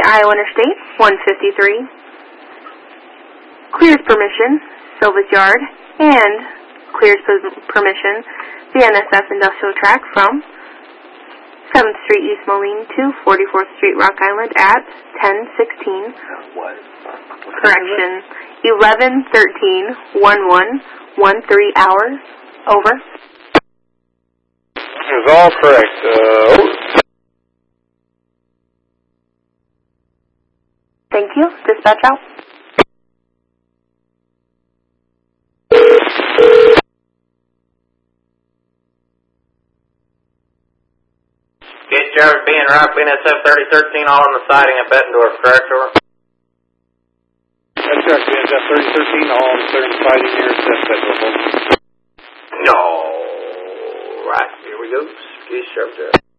Iowa Interstate 153. Clears permission, Silva's Yard, and clears permission, the NSF Industrial Track from 7th Street East Moline to 44th Street Rock Island at 10:16. Correction, 11:13:11:13 hours. Over. It's all correct. Thank you. Dispatch out. Get Jarvis B and Rock NSF 3013 all on the siding at Bettendorf, correct, over? That's correct, NSF 3013, all on the siding here at Bettendorf. No. Right, here we go. Get sharp there.